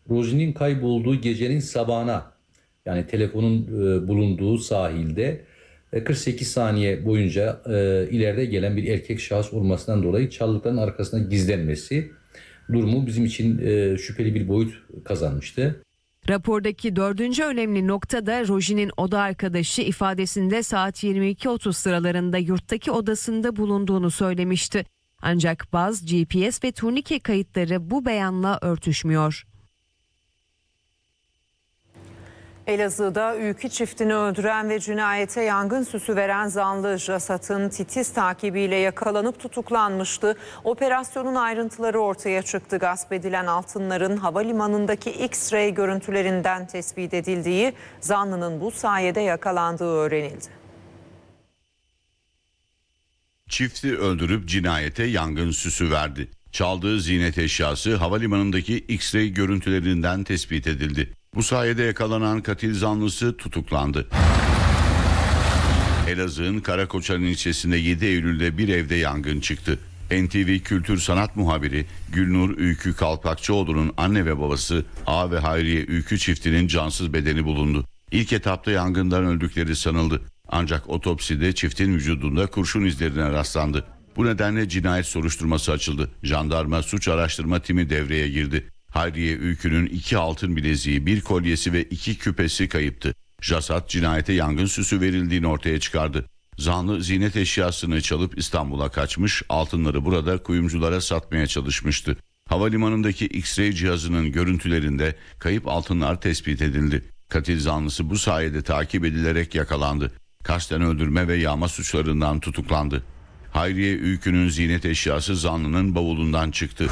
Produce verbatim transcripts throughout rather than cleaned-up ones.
Rojin'in kaybolduğu gecenin sabahına, yani telefonun e, bulunduğu sahilde e, kırk sekiz saniye boyunca e, ileride gelen bir erkek şahıs olmasından dolayı çalılıkların arkasına gizlenmesi durumu bizim için e, şüpheli bir boyut kazanmıştı. Rapordaki dördüncü önemli nokta da Rojin'in oda arkadaşı ifadesinde saat yirmi iki otuz sıralarında yurttaki odasında bulunduğunu söylemişti. Ancak bazı G P S ve turnike kayıtları bu beyanla örtüşmüyor. Elazığ'da ülkü çiftini öldüren ve cinayete yangın süsü veren zanlı Jasat'ın titiz takibiyle yakalanıp tutuklanmıştı. Operasyonun ayrıntıları ortaya çıktı. Gasp edilen altınların havalimanındaki X-ray görüntülerinden tespit edildiği, zanlının bu sayede yakalandığı öğrenildi. Çifti öldürüp cinayete yangın süsü verdi. Çaldığı ziynet eşyası havalimanındaki X-ray görüntülerinden tespit edildi. Bu sayede yakalanan katil zanlısı tutuklandı. Elazığ'ın Karakoçan ilçesinde yedi Eylül'de bir evde yangın çıktı. N T V Kültür Sanat Muhabiri Gülnur Ülkü Kalpakçıoğlu'nun anne ve babası A ve Hayriye Ülkü çiftinin cansız bedeni bulundu. İlk etapta yangından öldükleri sanıldı. Ancak otopside çiftin vücudunda kurşun izlerine rastlandı. Bu nedenle cinayet soruşturması açıldı. Jandarma suç araştırma timi devreye girdi. Hayriye Ülkü'nün iki altın bileziği, bir kolyesi ve iki küpesi kayıptı. Jasat cinayete yangın süsü verildiğini ortaya çıkardı. Zanlı ziynet eşyasını çalıp İstanbul'a kaçmış, altınları burada kuyumculara satmaya çalışmıştı. Havalimanındaki X-ray cihazının görüntülerinde kayıp altınlar tespit edildi. Katil zanlısı bu sayede takip edilerek yakalandı. Kasten öldürme ve yağma suçlarından tutuklandı. Hayriye Ülkü'nün ziynet eşyası zanlının bavulundan çıktı.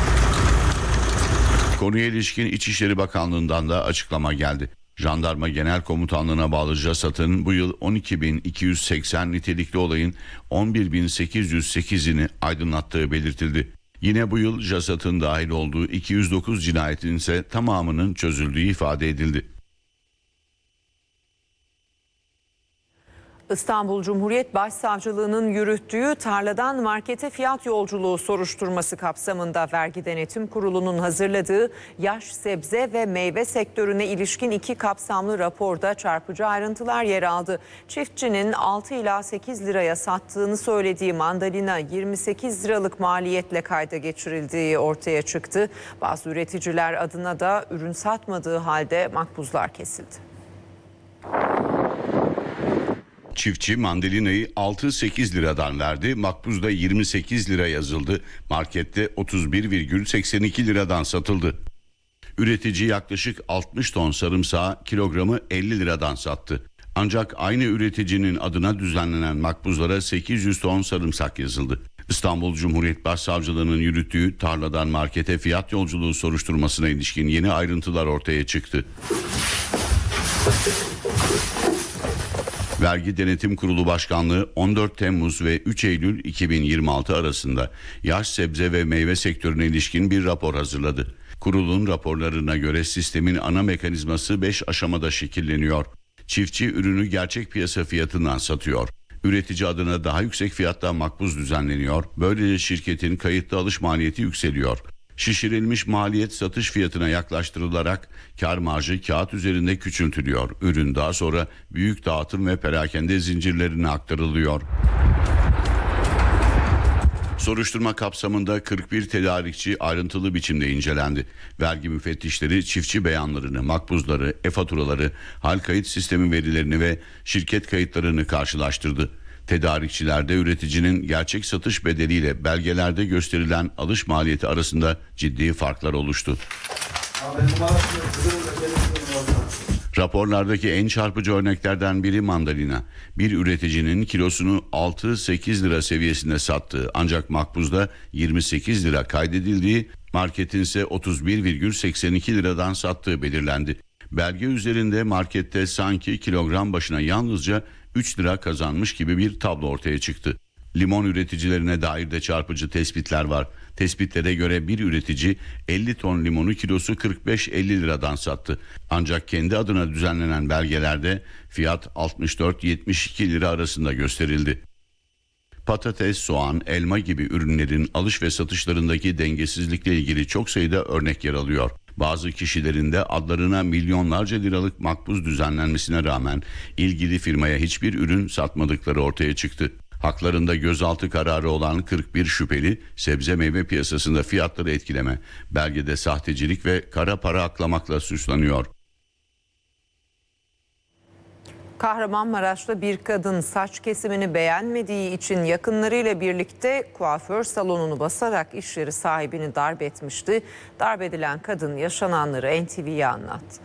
Konuya ilişkin İçişleri Bakanlığı'ndan da açıklama geldi. Jandarma Genel Komutanlığı'na bağlı Jasat'ın bu yıl on iki bin iki yüz seksen nitelikli olayın on bir bin sekiz yüz sekizini aydınlattığı belirtildi. Yine bu yıl Jasat'ın dahil olduğu iki yüz dokuz cinayetin ise tamamının çözüldüğü ifade edildi. İstanbul Cumhuriyet Başsavcılığı'nın yürüttüğü tarladan markete fiyat yolculuğu soruşturması kapsamında Vergi Denetim Kurulu'nun hazırladığı yaş sebze ve meyve sektörüne ilişkin iki kapsamlı raporda çarpıcı ayrıntılar yer aldı. Çiftçinin altı ila sekiz liraya sattığını söylediği mandalina yirmi sekiz liralık maliyetle kayda geçirildiği ortaya çıktı. Bazı üreticiler adına da ürün satmadığı halde makbuzlar kesildi. Çiftçi mandalinayı altı sekiz liradan verdi. Makbuzda yirmi sekiz lira yazıldı. Markette otuz bir virgül seksen iki liradan satıldı. Üretici yaklaşık altmış ton sarımsağı kilogramı elli liradan sattı. Ancak aynı üreticinin adına düzenlenen makbuzlara sekiz yüz ton sarımsak yazıldı. İstanbul Cumhuriyet Başsavcılığı'nın yürüttüğü tarladan markete fiyat yolculuğu soruşturmasına ilişkin yeni ayrıntılar ortaya çıktı. Vergi Denetim Kurulu Başkanlığı on dört Temmuz ve üç Eylül iki bin yirmi altı arasında yaş sebze ve meyve sektörüne ilişkin bir rapor hazırladı. Kurulun raporlarına göre sistemin ana mekanizması beş aşamada şekilleniyor. Çiftçi ürünü gerçek piyasa fiyatından satıyor. Üretici adına daha yüksek fiyatta makbuz düzenleniyor. Böylece şirketin kayıtlı alış maliyeti yükseliyor. Şişirilmiş maliyet satış fiyatına yaklaştırılarak kar marjı kağıt üzerinde küçültülüyor. Ürün daha sonra büyük dağıtım ve perakende zincirlerine aktarılıyor. Soruşturma kapsamında kırk bir tedarikçi ayrıntılı biçimde incelendi. Vergi müfettişleri çiftçi beyanlarını, makbuzları, e-faturaları, hal kayıt sistemi verilerini ve şirket kayıtlarını karşılaştırdı. Tedarikçilerde üreticinin gerçek satış bedeliyle belgelerde gösterilen alış maliyeti arasında ciddi farklar oluştu. Raporlardaki en çarpıcı örneklerden biri mandalina. Bir üreticinin kilosunu altı sekiz lira seviyesinde sattığı ancak makbuzda yirmi sekiz lira kaydedildiği, marketin ise otuz bir virgül seksen iki liradan sattığı belirlendi. Belge üzerinde markette sanki kilogram başına yalnızca üç lira kazanmış gibi bir tablo ortaya çıktı. Limon üreticilerine dair de çarpıcı tespitler var. Tespitlere göre bir üretici elli ton limonu kilosu kırk beş elli liradan sattı. Ancak kendi adına düzenlenen belgelerde fiyat altmış dört yetmiş iki lira arasında gösterildi. Patates, soğan, elma gibi ürünlerin alış ve satışlarındaki dengesizlikle ilgili çok sayıda örnek yer alıyor. Bazı kişilerin de adlarına milyonlarca liralık makbuz düzenlenmesine rağmen ilgili firmaya hiçbir ürün satmadıkları ortaya çıktı. Haklarında gözaltı kararı olan kırk bir şüpheli sebze meyve piyasasında fiyatları etkileme, belgede sahtecilik ve kara para aklamakla suçlanıyor. Kahramanmaraş'ta bir kadın saç kesimini beğenmediği için yakınlarıyla birlikte kuaför salonunu basarak iş yeri sahibini darp etmişti. Darp edilen kadın yaşananları N T V'ye anlattı.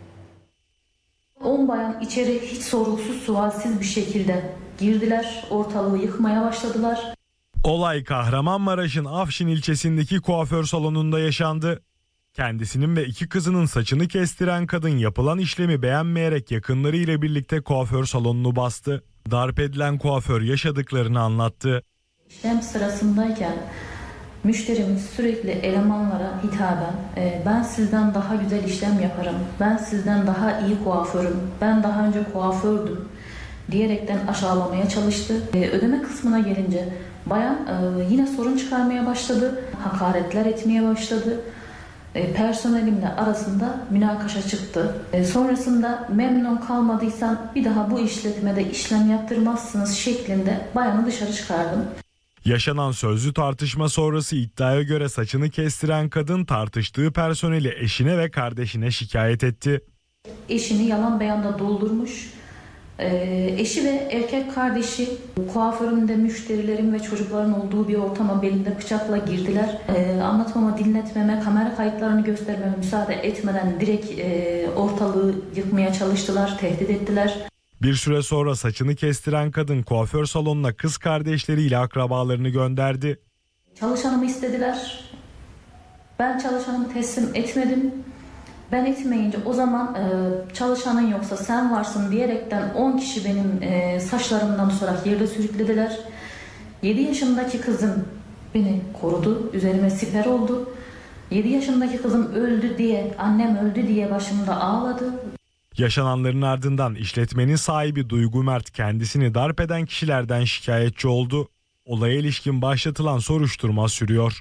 on bayan içeri hiç sorgusuz sualsiz bir şekilde girdiler, ortalığı yıkmaya başladılar. Olay Kahramanmaraş'ın Afşin ilçesindeki kuaför salonunda yaşandı. Kendisinin ve iki kızının saçını kestiren kadın yapılan işlemi beğenmeyerek yakınlarıyla birlikte kuaför salonunu bastı. Darp edilen kuaför yaşadıklarını anlattı. İşlem sırasındayken müşterimiz sürekli elemanlara hitaben e, ben sizden daha güzel işlem yaparım, ben sizden daha iyi kuaförüm, ben daha önce kuafördüm diyerekten aşağılamaya çalıştı. E, ödeme kısmına gelince bayan e, yine sorun çıkarmaya başladı, hakaretler etmeye başladı. E, personelimle arasında münakaşa çıktı. E, sonrasında memnun kalmadıysan bir daha bu işletmede işlem yaptırmazsınız şeklinde bayanı dışarı çıkardım. Yaşanan sözlü tartışma sonrası iddiaya göre saçını kestiren kadın tartıştığı personeli eşine ve kardeşine şikayet etti. Eşini yalan beyanda doldurmuş. Ee, eşi ve erkek kardeşi kuaföründe müşterilerin ve çocukların olduğu bir ortama belinde bıçakla girdiler. Ee, anlatmama, dinletmeme, kamera kayıtlarını göstermeme müsaade etmeden direkt e, ortalığı yıkmaya çalıştılar, tehdit ettiler. Bir süre sonra saçını kestiren kadın kuaför salonuna kız kardeşleriyle akrabalarını gönderdi. Çalışanımı istediler. Ben çalışanımı teslim etmedim. Ben etmeyince o zaman e, çalışanın yoksa sen varsın diyerekten on kişi benim e, saçlarımdan tutarak yerde sürüklediler. yedi yaşındaki kızım beni korudu, üzerime siper oldu. yedi yaşındaki kızım öldü diye, annem öldü diye başımda ağladı. Yaşananların ardından işletmenin sahibi Duygu Mert kendisini darp eden kişilerden şikayetçi oldu. Olaya ilişkin başlatılan soruşturma sürüyor.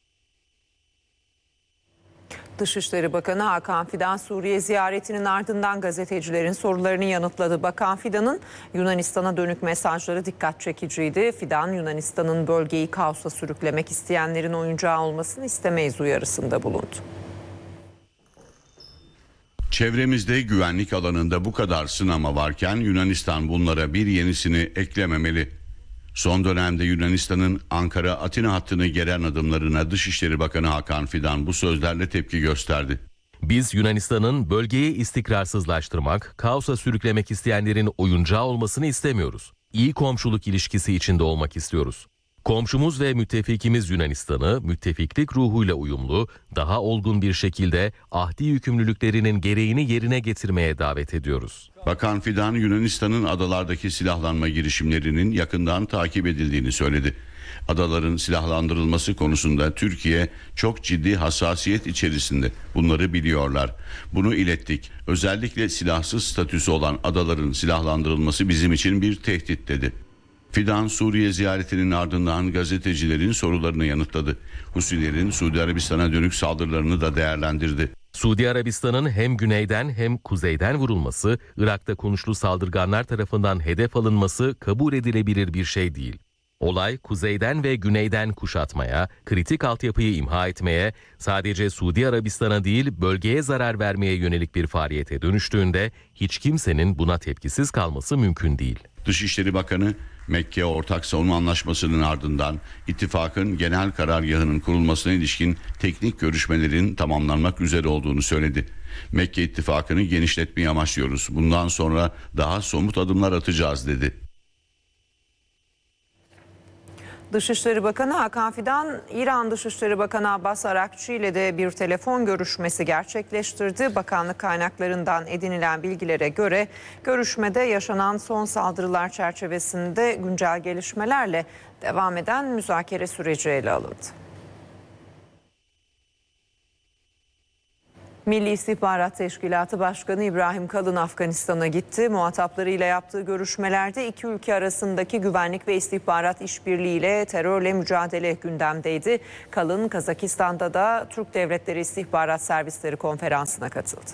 Dışişleri Bakanı Hakan Fidan Suriye ziyaretinin ardından gazetecilerin sorularını yanıtladı. Bakan Fidan'ın Yunanistan'a dönük mesajları dikkat çekiciydi. Fidan, Yunanistan'ın bölgeyi kaosa sürüklemek isteyenlerin oyuncağı olmasını istemeyiz uyarısında bulundu. Çevremizde güvenlik alanında bu kadar sınama varken Yunanistan bunlara bir yenisini eklememeli. Son dönemde Yunanistan'ın Ankara-Atina hattını geren adımlarına Dışişleri Bakanı Hakan Fidan bu sözlerle tepki gösterdi. Biz Yunanistan'ın bölgeyi istikrarsızlaştırmak, kaosa sürüklemek isteyenlerin oyuncağı olmasını istemiyoruz. İyi komşuluk ilişkisi içinde olmak istiyoruz. Komşumuz ve müttefikimiz Yunanistan'ı müttefiklik ruhuyla uyumlu, daha olgun bir şekilde ahdi yükümlülüklerinin gereğini yerine getirmeye davet ediyoruz. Bakan Fidan, Yunanistan'ın adalardaki silahlanma girişimlerinin yakından takip edildiğini söyledi. Adaların silahlandırılması konusunda Türkiye çok ciddi hassasiyet içerisinde. Bunları biliyorlar. Bunu ilettik. Özellikle silahsız statüsü olan adaların silahlandırılması bizim için bir tehdit dedi. Fidan, Suriye ziyaretinin ardından gazetecilerin sorularını yanıtladı. Husilerin Suudi Arabistan'a dönük saldırılarını da değerlendirdi. Suudi Arabistan'ın hem güneyden hem kuzeyden vurulması, Irak'ta konuşlu saldırganlar tarafından hedef alınması kabul edilebilir bir şey değil. Olay kuzeyden ve güneyden kuşatmaya, kritik altyapıyı imha etmeye, sadece Suudi Arabistan'a değil bölgeye zarar vermeye yönelik bir faaliyete dönüştüğünde hiç kimsenin buna tepkisiz kalması mümkün değil. Dışişleri Bakanı, Mekke Ortak Savunma Anlaşması'nın ardından ittifakın genel karargahının kurulmasına ilişkin teknik görüşmelerin tamamlanmak üzere olduğunu söyledi. Mekke ittifakını genişletmeyi amaçlıyoruz. Bundan sonra daha somut adımlar atacağız dedi. Dışişleri Bakanı Hakan Fidan, İran Dışişleri Bakanı Abbas Arakçı ile de bir telefon görüşmesi gerçekleştirdi. Bakanlık kaynaklarından edinilen bilgilere göre görüşmede yaşanan son saldırılar çerçevesinde güncel gelişmelerle devam eden müzakere süreci ele alındı. Milli İstihbarat Teşkilatı Başkanı İbrahim Kalın Afganistan'a gitti. Muhataplarıyla yaptığı görüşmelerde iki ülke arasındaki güvenlik ve istihbarat işbirliğiyle terörle mücadele gündemdeydi. Kalın, Kazakistan'da da Türk Devletleri İstihbarat Servisleri Konferansı'na katıldı.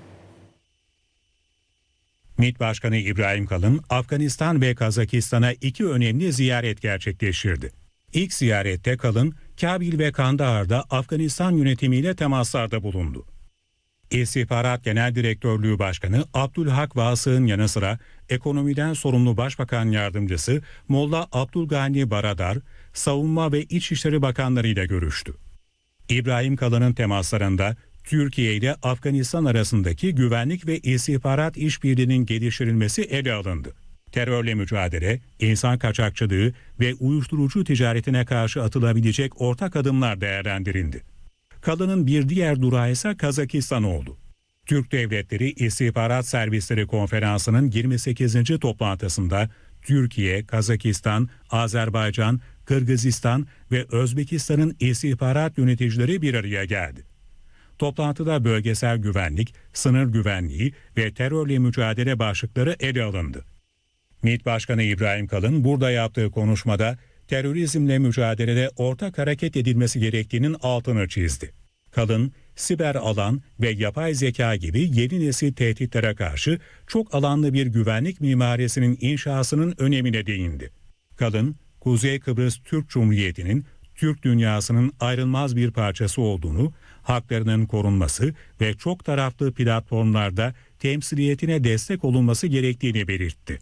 MİT Başkanı İbrahim Kalın, Afganistan ve Kazakistan'a iki önemli ziyaret gerçekleştirdi. İlk ziyarette Kalın, Kabil ve Kandahar'da Afganistan yönetimiyle temaslarda bulundu. İstihbarat Genel Direktörlüğü Başkanı Abdülhak Vasık'ın yanı sıra ekonomiden sorumlu Başbakan Yardımcısı Molla Abdülgani Baradar, Savunma ve İçişleri Bakanları ile görüştü. İbrahim Kalın'ın temaslarında Türkiye ile Afganistan arasındaki güvenlik ve istihbarat işbirliğinin geliştirilmesi ele alındı. Terörle mücadele, insan kaçakçılığı ve uyuşturucu ticaretine karşı atılabilecek ortak adımlar değerlendirildi. Kalın'ın bir diğer durağı ise Kazakistan oldu. Türk Devletleri İstihbarat Servisleri Konferansı'nın yirmi sekizinci toplantısında Türkiye, Kazakistan, Azerbaycan, Kırgızistan ve Özbekistan'ın istihbarat yöneticileri bir araya geldi. Toplantıda bölgesel güvenlik, sınır güvenliği ve terörle mücadele başlıkları ele alındı. MİT Başkanı İbrahim Kalın burada yaptığı konuşmada terörizmle mücadelede ortak hareket edilmesi gerektiğinin altını çizdi. Kalın, siber alan ve yapay zeka gibi yeni nesil tehditlere karşı çok alanlı bir güvenlik mimarisinin inşasının önemine değindi. Kalın, Kuzey Kıbrıs Türk Cumhuriyeti'nin Türk dünyasının ayrılmaz bir parçası olduğunu, haklarının korunması ve çok taraflı platformlarda temsiliyetine destek olunması gerektiğini belirtti.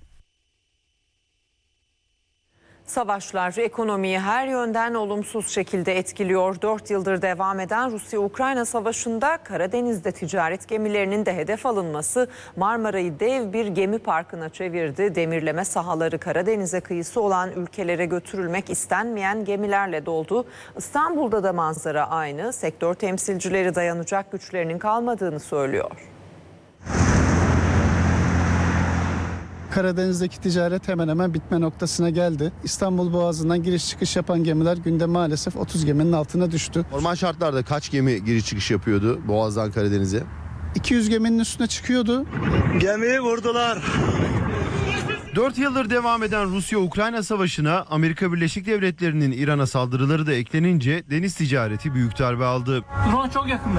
Savaşlar ekonomiyi her yönden olumsuz şekilde etkiliyor. Dört yıldır devam eden Rusya-Ukrayna savaşında Karadeniz'de ticaret gemilerinin de hedef alınması Marmara'yı dev bir gemi parkına çevirdi. Demirleme sahaları Karadeniz'e kıyısı olan ülkelere götürülmek istenmeyen gemilerle doldu. İstanbul'da da manzara aynı. Sektör temsilcileri dayanacak güçlerinin kalmadığını söylüyor. Karadeniz'deki ticaret hemen hemen bitme noktasına geldi. İstanbul Boğazı'ndan giriş çıkış yapan gemiler günde maalesef otuz geminin altına düştü. Normal şartlarda kaç gemi giriş çıkış yapıyordu Boğaz'dan Karadeniz'e? iki yüz geminin üstüne çıkıyordu. Gemiyi vurdular. dört yıldır devam eden Rusya-Ukrayna savaşına Amerika Birleşik Devletleri'nin İran'a saldırıları da eklenince deniz ticareti büyük darbe aldı. Drone çok yakında.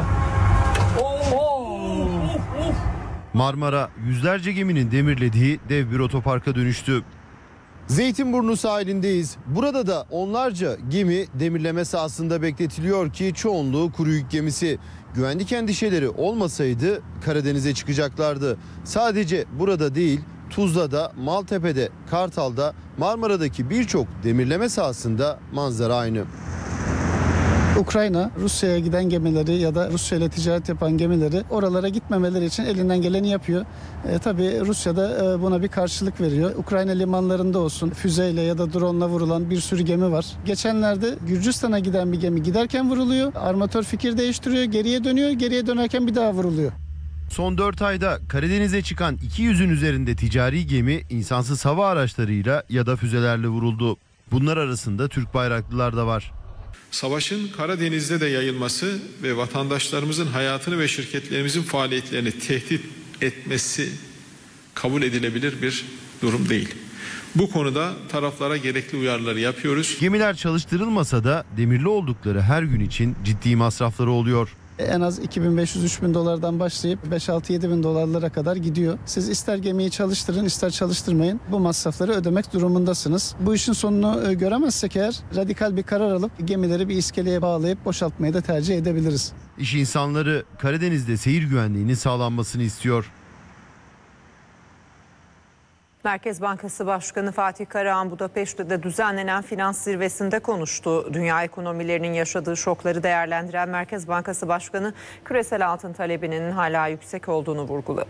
Marmara yüzlerce geminin demirlediği dev bir otoparka dönüştü. Zeytinburnu sahilindeyiz. Burada da onlarca gemi demirleme sahasında bekletiliyor ki çoğunluğu kuru yük gemisi. Güvenlik endişeleri olmasaydı Karadeniz'e çıkacaklardı. Sadece burada değil, Tuzla'da, Maltepe'de, Kartal'da, Marmara'daki birçok demirleme sahasında manzara aynı. Ukrayna, Rusya'ya giden gemileri ya da Rusya ile ticaret yapan gemileri oralara gitmemeleri için elinden geleni yapıyor. E, tabii Rusya da e, buna bir karşılık veriyor. Ukrayna limanlarında olsun füzeyle ya da drone'la vurulan bir sürü gemi var. Geçenlerde Gürcistan'a giden bir gemi giderken vuruluyor. Armatör fikir değiştiriyor, geriye dönüyor, geriye dönerken bir daha vuruluyor. Son dört ayda Karadeniz'e çıkan iki yüzün üzerinde ticari gemi insansız hava araçlarıyla ya da füzelerle vuruldu. Bunlar arasında Türk bayraklılar da var. Savaşın Karadeniz'de de yayılması ve vatandaşlarımızın hayatını ve şirketlerimizin faaliyetlerini tehdit etmesi kabul edilebilir bir durum değil. Bu konuda taraflara gerekli uyarıları yapıyoruz. Gemiler çalıştırılmasa da demirli oldukları her gün için ciddi masrafları oluyor. En az iki bin beş yüz üç bin dolardan başlayıp beş altı yedi bin dolarlara kadar gidiyor. Siz ister gemiyi çalıştırın ister çalıştırmayın bu masrafları ödemek durumundasınız. Bu işin sonunu göremezsek eğer radikal bir karar alıp gemileri bir iskeleye bağlayıp boşaltmayı da tercih edebiliriz. İş insanları Karadeniz'de seyir güvenliğinin sağlanmasını istiyor. Merkez Bankası Başkanı Fatih Karahan Budapeşte'de düzenlenen finans zirvesinde konuştu. Dünya ekonomilerinin yaşadığı şokları değerlendiren Merkez Bankası Başkanı küresel altın talebinin hala yüksek olduğunu vurguladı.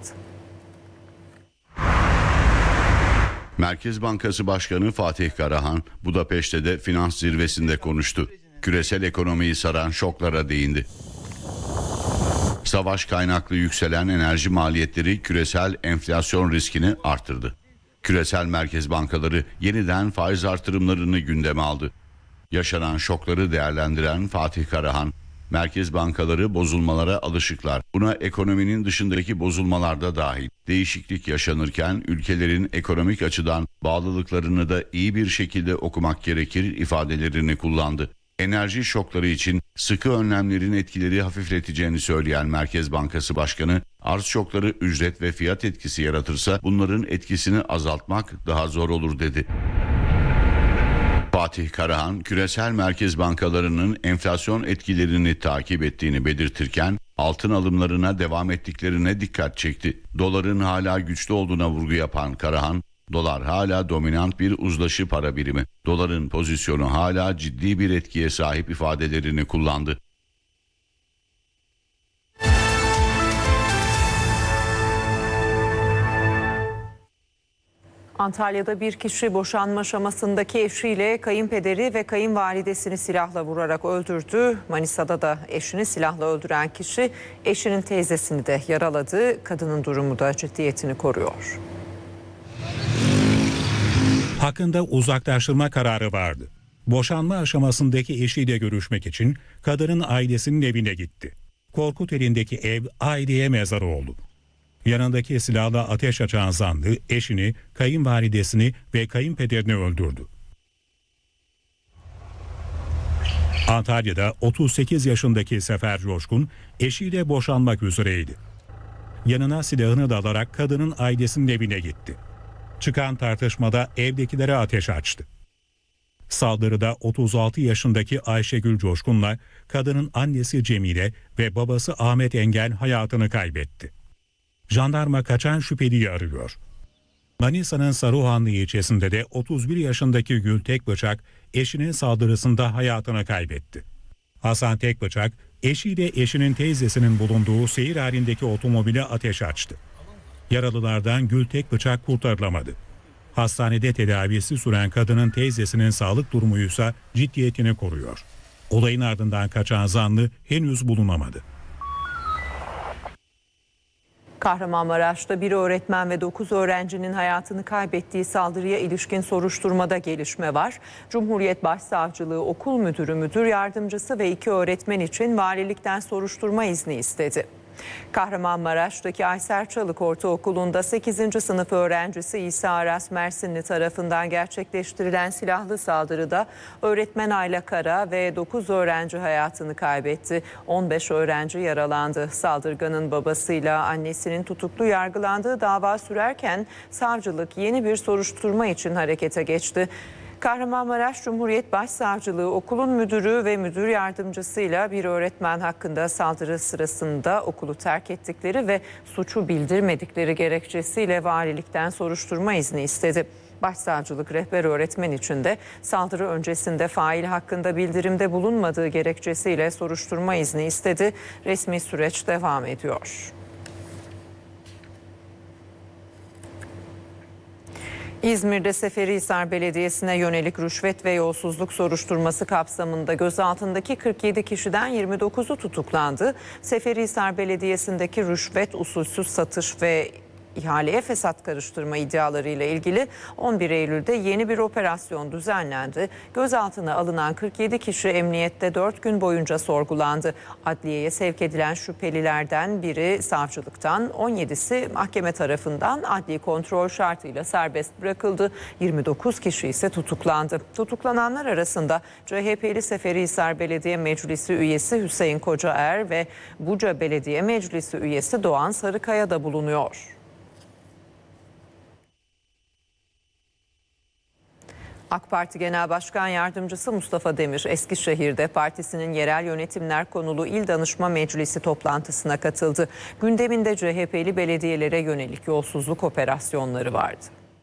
Merkez Bankası Başkanı Fatih Karahan Budapeşte'de finans zirvesinde konuştu. Küresel ekonomiyi saran şoklara değindi. Savaş kaynaklı yükselen enerji maliyetleri küresel enflasyon riskini artırdı. Küresel merkez bankaları yeniden faiz artırımlarını gündeme aldı. Yaşanan şokları değerlendiren Fatih Karahan, Merkez bankaları bozulmalara alışıklar. Buna ekonominin dışındaki bozulmalar da dahil. Değişiklik yaşanırken ülkelerin ekonomik açıdan bağlılıklarını da iyi bir şekilde okumak gerekir ifadelerini kullandı. Enerji şokları için sıkı önlemlerin etkileri hafifleteceğini söyleyen Merkez Bankası Başkanı, arz şokları ücret ve fiyat etkisi yaratırsa bunların etkisini azaltmak daha zor olur dedi. Fatih Karahan, küresel merkez bankalarının enflasyon etkilerini takip ettiğini belirtirken altın alımlarına devam ettiklerine dikkat çekti. Doların hala güçlü olduğuna vurgu yapan Karahan, dolar hala dominant bir uzlaşı para birimi. Doların pozisyonu hala ciddi bir etkiye sahip ifadelerini kullandı. Antalya'da bir kişi boşanma aşamasındaki eşiyle kayınpederi ve kayınvalidesini silahla vurarak öldürdü. Manisa'da da eşini silahla öldüren kişi eşinin teyzesini de yaraladı. Kadının durumu da ciddiyetini koruyor. Hakkında uzaklaştırma kararı vardı. Boşanma aşamasındaki eşiyle görüşmek için kadının ailesinin evine gitti. Korkuteli'ndeki ev aileye mezar oldu. Yanındaki silahla ateş açan zanlı eşini, kayınvalidesini ve kayınpederini öldürdü. Antalya'da otuz sekiz yaşındaki Sefer Coşkun eşiyle boşanmak üzereydi. Yanına silahını da alarak kadının ailesinin evine gitti. Çıkan tartışmada evdekilere ateş açtı. Saldırıda otuz altı yaşındaki Ayşegül Coşkun'la kadının annesi Cemile ve babası Ahmet Engel hayatını kaybetti. Jandarma kaçan şüpheliyi arıyor. Manisa'nın Saruhanlı ilçesinde de otuz bir yaşındaki Gül Tekbıçak eşinin saldırısında hayatını kaybetti. Hasan Tekbıçak eşiyle eşinin teyzesinin bulunduğu seyir halindeki otomobile ateş açtı. Yaralılardan Gül Tekbıçak kurtarılamadı. Hastanede tedavisi süren kadının teyzesinin sağlık durumuysa ciddiyetini koruyor. Olayın ardından kaçan zanlı henüz bulunamadı. Kahramanmaraş'ta bir öğretmen ve dokuz öğrencinin hayatını kaybettiği saldırıya ilişkin soruşturmada gelişme var. Cumhuriyet Başsavcılığı okul müdürü, müdür yardımcısı ve iki öğretmen için valilikten soruşturma izni istedi. Kahramanmaraş'taki Aysel Çalık Ortaokulu'nda sekizinci sınıf öğrencisi İsa Aras Mersinli tarafından gerçekleştirilen silahlı saldırıda öğretmen Ayla Kara ve dokuz öğrenci hayatını kaybetti. on beş öğrenci yaralandı. Saldırganın babasıyla annesinin tutuklu yargılandığı dava sürerken savcılık yeni bir soruşturma için harekete geçti. Kahramanmaraş Cumhuriyet Başsavcılığı okulun müdürü ve müdür yardımcısıyla bir öğretmen hakkında saldırı sırasında okulu terk ettikleri ve suçu bildirmedikleri gerekçesiyle valilikten soruşturma izni istedi. Başsavcılık rehber öğretmen için de saldırı öncesinde fail hakkında bildirimde bulunmadığı gerekçesiyle soruşturma izni istedi. Resmi süreç devam ediyor. İzmir'de Seferihisar Belediyesi'ne yönelik rüşvet ve yolsuzluk soruşturması kapsamında gözaltındaki kırk yedi kişiden yirmi dokuzu tutuklandı. Seferihisar Belediyesi'ndeki rüşvet, usulsüz satış ve ihaleye fesat karıştırma iddialarıyla ilgili on bir Eylül'de yeni bir operasyon düzenlendi. Gözaltına alınan kırk yedi kişi emniyette dört gün boyunca sorgulandı. Adliyeye sevk edilen şüphelilerden biri savcılıktan, on yedisi mahkeme tarafından adli kontrol şartıyla serbest bırakıldı. yirmi dokuz kişi ise tutuklandı. Tutuklananlar arasında C H P'li Seferihisar Belediye Meclisi üyesi Hüseyin Kocaer ve Buca Belediye Meclisi üyesi Doğan Sarıkaya da bulunuyor. AK Parti Genel Başkan Yardımcısı Mustafa Demir, Eskişehir'de partisinin yerel yönetimler konulu İl Danışma Meclisi toplantısına katıldı. Gündeminde C H P'li belediyelere yönelik yolsuzluk operasyonları vardı.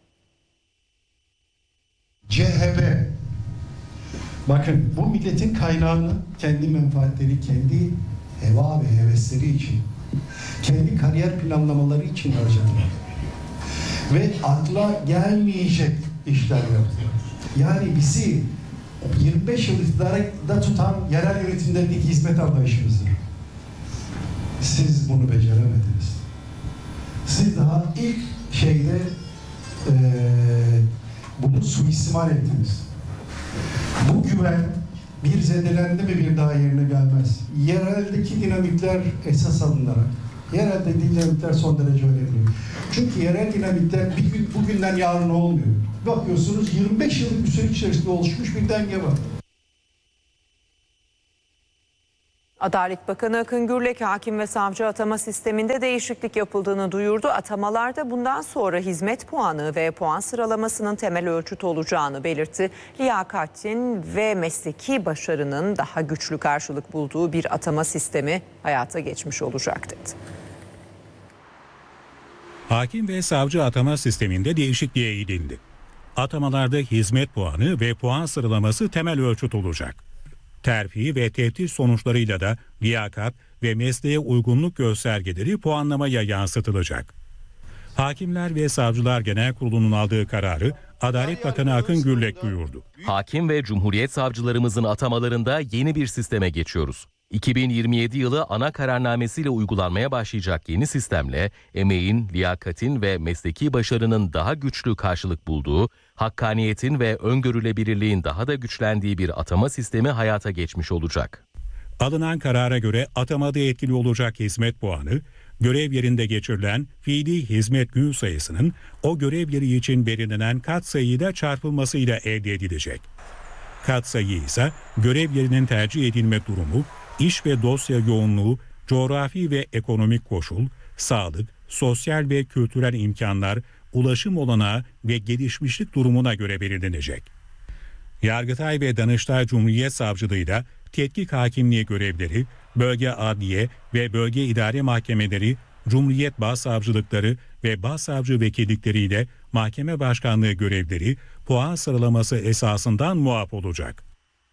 C H P, bakın bu milletin kaynağını kendi menfaatleri, kendi heva ve hevesleri için, kendi kariyer planlamaları için harcadılar. Ve akla gelmeyecek işler yaptılar. Yani bizi yirmi beş yıl iktidarda tutan yerel yönetimlerdeki hizmet anlayışımızdır. Siz bunu beceremediniz. Siz daha ilk şeyde e, bunu suistimal ettiniz. Bu güven bir zedelendi mi bir daha yerine gelmez. Yereldeki dinamikler esas alınarak, yerelde dinamikler son derece önemli. Çünkü yerel dinamikler bir gün, bugünden yarın olmuyor. Bakıyorsunuz yirmi beş yıllık bir süreç içerisinde oluşmuş bir denge var. Adalet Bakanı Akın Gürlek hakim ve savcı atama sisteminde değişiklik yapıldığını duyurdu. Atamalarda bundan sonra hizmet puanı ve puan sıralamasının temel ölçütü olacağını belirtti. Liyakatin ve mesleki başarının daha güçlü karşılık bulduğu bir atama sistemi hayata geçmiş olacak dedi. Hakim ve savcı atama sisteminde değişikliğe gidildi. Atamalarda hizmet puanı ve puan sıralaması temel ölçüt olacak. Terfi ve teftiş sonuçlarıyla da liyakat ve mesleğe uygunluk göstergeleri puanlamaya yansıtılacak. Hakimler ve Savcılar Genel Kurulu'nun aldığı kararı Adalet Bakanı Akın Gürlek duyurdu. Hakim ve Cumhuriyet savcılarımızın atamalarında yeni bir sisteme geçiyoruz. iki bin yirmi yedi yılı ana kararnamesiyle uygulanmaya başlayacak yeni sistemle emeğin, liyakatin ve mesleki başarının daha güçlü karşılık bulduğu, hakkaniyetin ve öngörülebilirliğin daha da güçlendiği bir atama sistemi hayata geçmiş olacak. Alınan karara göre atamada etkili olacak hizmet puanı, görev yerinde geçirilen fiili hizmet gün sayısının o görev yeri için belirlenen katsayıyla çarpılmasıyla elde edilecek. Katsayı ise görev yerinin tercih edilme durumu, iş ve dosya yoğunluğu, coğrafi ve ekonomik koşul, sağlık, sosyal ve kültürel imkanlar, ulaşım olanağı ve gelişmişlik durumuna göre belirlenecek. Yargıtay ve Danıştay Cumhuriyet Savcılığı'yla tetkik hakimliği görevleri, bölge adliye ve bölge idare mahkemeleri, Cumhuriyet Başsavcılıkları ve Başsavcı vekillikleriyle mahkeme başkanlığı görevleri puan sıralaması esasından muaf olacak.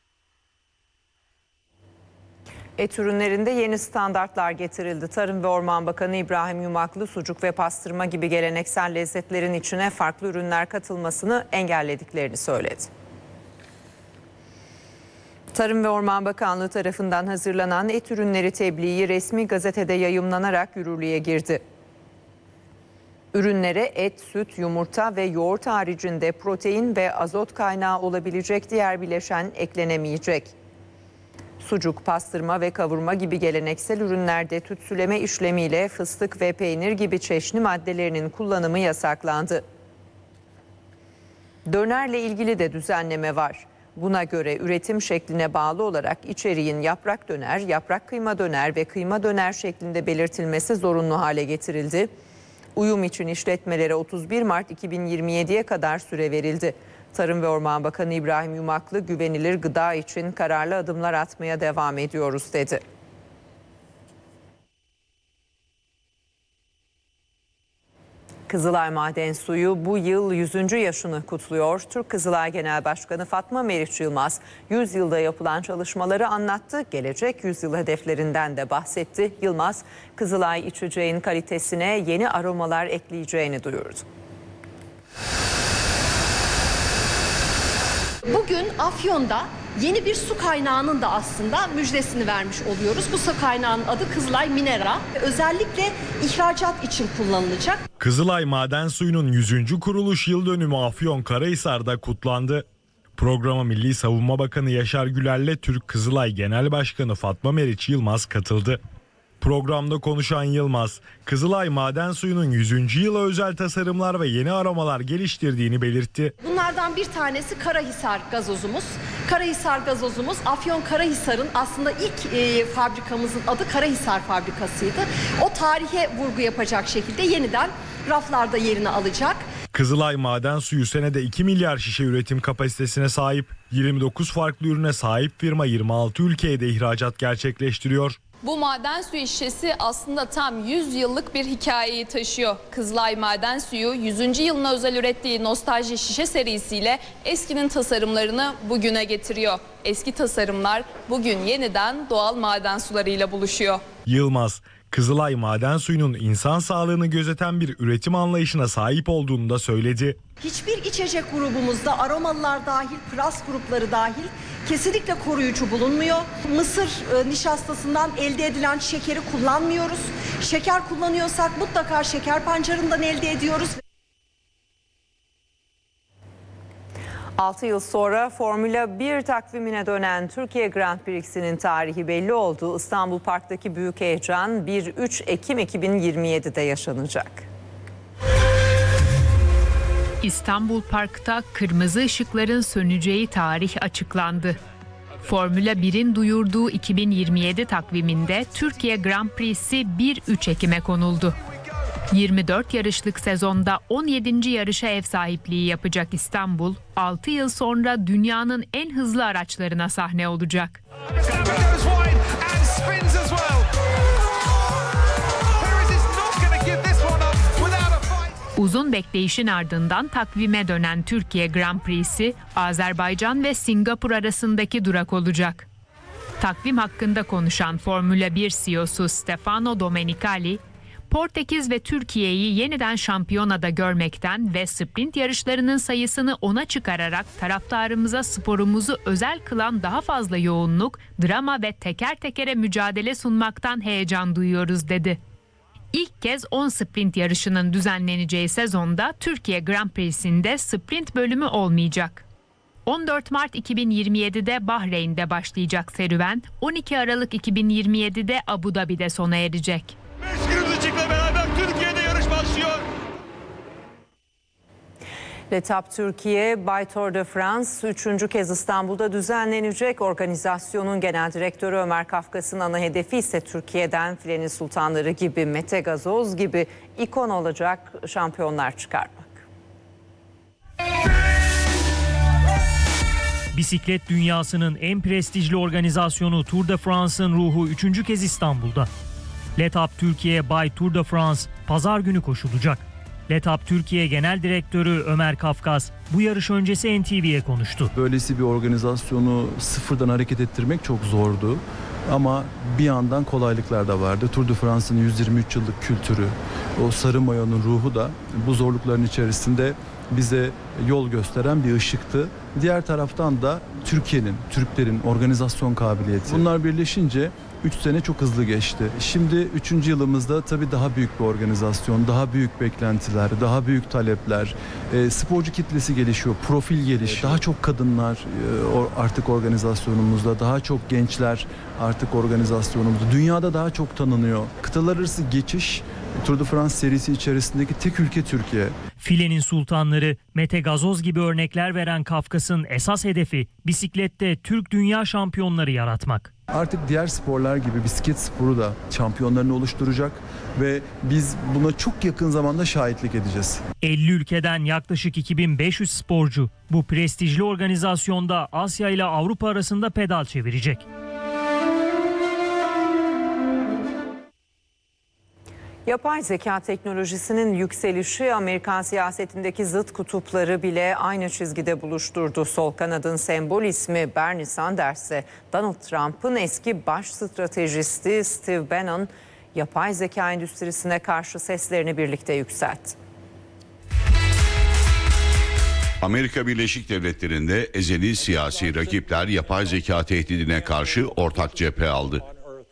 Et ürünlerinde yeni standartlar getirildi. Tarım ve Orman Bakanı İbrahim Yumaklı sucuk ve pastırma gibi geleneksel lezzetlerin içine farklı ürünler katılmasını engellediklerini söyledi. Tarım ve Orman Bakanlığı tarafından hazırlanan et ürünleri tebliği resmi gazetede yayımlanarak yürürlüğe girdi. Ürünlere et, süt, yumurta ve yoğurt haricinde protein ve azot kaynağı olabilecek diğer bileşen eklenemeyecek. Sucuk, pastırma ve kavurma gibi geleneksel ürünlerde tütsüleme işlemiyle fıstık ve peynir gibi çeşni maddelerinin kullanımı yasaklandı. Dönerle ilgili de düzenleme var. Buna göre üretim şekline bağlı olarak içeriğin yaprak döner, yaprak kıyma döner ve kıyma döner şeklinde belirtilmesi zorunlu hale getirildi. Uyum için işletmelere otuz bir Mart iki bin yirmi yediye kadar süre verildi. Tarım ve Orman Bakanı İbrahim Yumaklı güvenilir gıda için kararlı adımlar atmaya devam ediyoruz dedi. Kızılay Maden Suyu bu yıl yüzüncü yaşını kutluyor. Türk Kızılay Genel Başkanı Fatma Meriç Yılmaz yüz yılda yapılan çalışmaları anlattı. Gelecek yüzyıl hedeflerinden de bahsetti. Yılmaz, Kızılay içeceğin kalitesine yeni aromalar ekleyeceğini duyurdu. Bugün Afyon'da yeni bir su kaynağının da aslında müjdesini vermiş oluyoruz. Bu su kaynağının adı Kızılay Minera. Özellikle ihracat için kullanılacak. Kızılay Maden Suyu'nun yüzüncü kuruluş yıl dönümü Afyonkarahisar'da kutlandı. Programa Milli Savunma Bakanı Yaşar Güler'le Türk Kızılay Genel Başkanı Fatma Meriç Yılmaz katıldı. Programda konuşan Yılmaz, Kızılay Maden Suyu'nun yüzüncü yıla özel tasarımlar ve yeni aromalar geliştirdiğini belirtti. Bunlardan bir tanesi Karahisar gazozumuz. Karahisar gazozumuz Afyonkarahisar'ın aslında ilk e, fabrikamızın adı Karahisar fabrikasıydı. O tarihe vurgu yapacak şekilde yeniden raflarda yerini alacak. Kızılay Maden Suyu senede iki milyar şişe üretim kapasitesine sahip. yirmi dokuz farklı ürüne sahip firma yirmi altı ülkeye de ihracat gerçekleştiriyor. Bu maden suyu şişesi aslında tam yüz yıllık bir hikayeyi taşıyor. Kızılay Maden Suyu yüzüncü yılına özel ürettiği nostalji şişe serisiyle eskinin tasarımlarını bugüne getiriyor. Eski tasarımlar bugün yeniden doğal maden sularıyla buluşuyor. Yılmaz, Kızılay Maden Suyu'nun insan sağlığını gözeten bir üretim anlayışına sahip olduğunu da söyledi. Hiçbir içecek grubumuzda aromalılar dahil, pras grupları dahil kesinlikle koruyucu bulunmuyor. Mısır nişastasından elde edilen şekeri kullanmıyoruz. Şeker kullanıyorsak mutlaka şeker pancarından elde ediyoruz. altı yıl sonra Formula bir takvimine dönen Türkiye Grand Prix'sinin tarihi belli oldu. İstanbul Park'taki büyük heyecan bir üç Ekim iki bin yirmi yedi'de yaşanacak. İstanbul Park'ta kırmızı ışıkların söneceği tarih açıklandı. Formula bir'in duyurduğu iki bin yirmi yedi takviminde Türkiye Grand Prix'si bir üç Ekim'e konuldu. yirmi dört yarışlık sezonda on yedinci yarışa ev sahipliği yapacak İstanbul, altı yıl sonra dünyanın en hızlı araçlarına sahne olacak. Uzun bekleyişin ardından takvime dönen Türkiye Grand Prix'si Azerbaycan ve Singapur arasındaki durak olacak. Takvim hakkında konuşan Formula bir C E O'su Stefano Domenicali, Portekiz ve Türkiye'yi yeniden şampiyonada görmekten ve sprint yarışlarının sayısını ona çıkararak taraftarımıza sporumuzu özel kılan daha fazla yoğunluk, drama ve teker tekere mücadele sunmaktan heyecan duyuyoruz dedi. İlk kez on sprint yarışının düzenleneceği sezonda Türkiye Grand Prix'sinde sprint bölümü olmayacak. on dört Mart iki bin yirmi yedi'de Bahreyn'de başlayacak serüven, on iki Aralık iki bin yirmi yedi'de Abu Dhabi'de sona erecek. Beraber Türkiye'de yarış başlıyor. Letap Türkiye Bay Tour de France üçüncü kez İstanbul'da düzenlenecek. Organizasyonun genel direktörü Ömer Kafkas'ın ana hedefi ise Türkiye'den Filenin Sultanları gibi, Mete Gazoz gibi ikon olacak şampiyonlar çıkarmak. Bisiklet dünyasının en prestijli organizasyonu Tour de France'ın ruhu üçüncü kez İstanbul'da. Letap Türkiye Bay Tour de France pazar günü koşulacak. Letap Türkiye Genel Direktörü Ömer Kafkas bu yarış öncesi N T V'ye konuştu. Böylesi bir organizasyonu sıfırdan hareket ettirmek çok zordu. Ama bir yandan kolaylıklar da vardı. Tour de France'ın yüz yirmi üç yıllık kültürü, o sarı mayonun ruhu da bu zorlukların içerisinde bize yol gösteren bir ışıktı. Diğer taraftan da Türkiye'nin, Türklerin organizasyon kabiliyeti. Bunlar birleşince üç sene çok hızlı geçti. Şimdi üçüncü yılımızda tabii daha büyük bir organizasyon, daha büyük beklentiler, daha büyük talepler, e, sporcu kitlesi gelişiyor, profil geliş, daha çok kadınlar e, artık organizasyonumuzda, daha çok gençler artık organizasyonumuzda, dünyada daha çok tanınıyor. Kıtalar arası geçiş Tour de France serisi içerisindeki tek ülke Türkiye. Filenin sultanları, Mete Gazoz gibi örnekler veren Kafkas'ın esas hedefi bisiklette Türk dünya şampiyonları yaratmak. Artık diğer sporlar gibi bisiklet sporu da şampiyonlarını oluşturacak ve biz buna çok yakın zamanda şahitlik edeceğiz. elli ülkeden yaklaşık iki bin beş yüz sporcu bu prestijli organizasyonda Asya ile Avrupa arasında pedal çevirecek. Yapay zeka teknolojisinin yükselişi Amerikan siyasetindeki zıt kutupları bile aynı çizgide buluşturdu. Sol kanadın sembol ismi Bernie Sanders ise Donald Trump'ın eski baş stratejisti Steve Bannon yapay zeka endüstrisine karşı seslerini birlikte yükseltti. Amerika Birleşik Devletleri'nde ezeli siyasi rakipler yapay zeka tehdidine karşı ortak cephe aldı.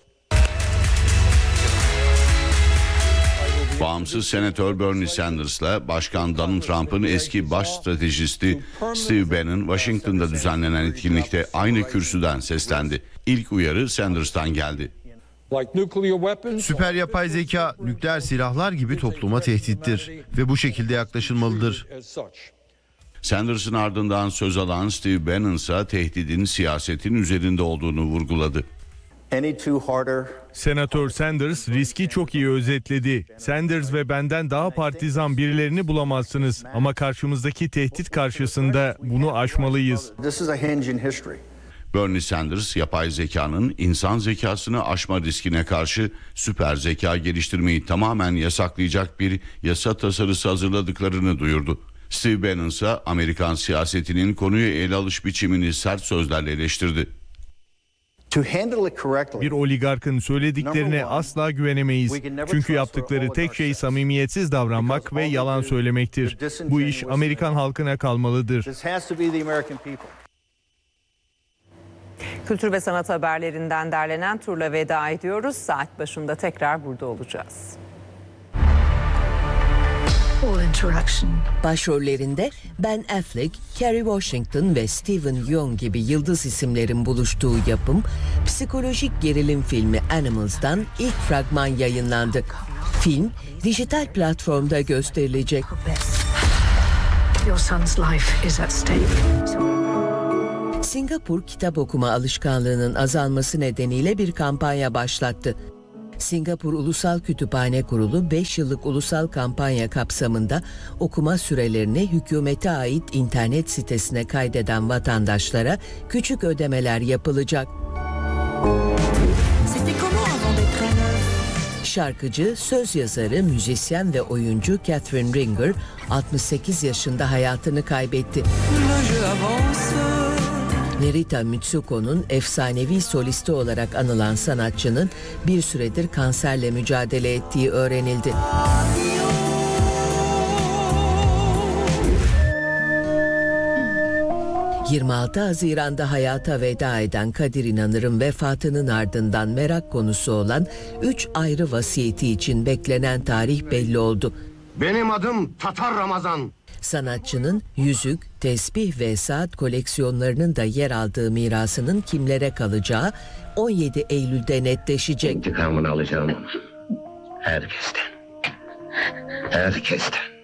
Bağımsız senatör Bernie Sanders'la Başkan Donald Trump'ın eski baş stratejisti Steve Bannon, Washington'da düzenlenen etkinlikte aynı kürsüden seslendi. İlk uyarı Sanders'tan geldi. Süper yapay zeka, nükleer silahlar gibi topluma tehdittir ve bu şekilde yaklaşılmalıdır. Sanders'ın ardından söz alan Steve Bannon ise tehdidin siyasetin üzerinde olduğunu vurguladı. Senatör Sanders riski çok iyi özetledi. Sanders ve benden daha partizan birilerini bulamazsınız ama karşımızdaki tehdit karşısında bunu aşmalıyız. Bernie Sanders, yapay zekanın insan zekasını aşma riskine karşı süper zeka geliştirmeyi tamamen yasaklayacak bir yasa tasarısı hazırladıklarını duyurdu. Steve Bannon ise Amerikan siyasetinin konuyu ele alış biçimini sert sözlerle eleştirdi. Bir oligarkın söylediklerine asla güvenemeyiz. Çünkü yaptıkları tek şey samimiyetsiz davranmak ve yalan söylemektir. Bu iş Amerikan halkına kalmalıdır. Kültür ve sanat haberlerinden derlenen turla veda ediyoruz. Saat başında tekrar burada olacağız. Başrollerinde Ben Affleck, Kerry Washington ve Steven Yeun gibi yıldız isimlerin buluştuğu yapım, psikolojik gerilim filmi Animals'dan ilk fragman yayınlandı. Film, dijital platformda gösterilecek. Singapur kitap okuma alışkanlığının azalması nedeniyle bir kampanya başlattı. Singapur Ulusal Kütüphane Kurulu beş yıllık ulusal kampanya kapsamında okuma sürelerini hükümete ait internet sitesine kaydeden vatandaşlara küçük ödemeler yapılacak. Şarkıcı, söz yazarı, müzisyen ve oyuncu Catherine Ringer altmış sekiz yaşında hayatını kaybetti. Nerita Mitsuko'nun efsanevi solisti olarak anılan sanatçının bir süredir kanserle mücadele ettiği öğrenildi. yirmi altı Haziran'da hayata veda eden Kadir İnanır'ın vefatının ardından merak konusu olan üç ayrı vasiyeti için beklenen tarih belli oldu. Benim adım Tatar Ramazan. Sanatçının yüzük, tesbih ve saat koleksiyonlarının da yer aldığı mirasının kimlere kalacağı on yedi Eylül'de netleşecek. İntikamını alacağım herkesten. Herkesten.